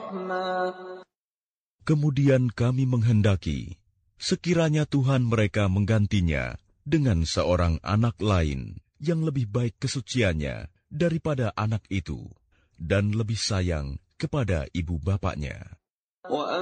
Kemudian kami menghendaki, sekiranya Tuhan mereka menggantinya dengan seorang anak lain yang lebih baik kesuciannya daripada anak itu, dan lebih sayang kepada ibu bapaknya.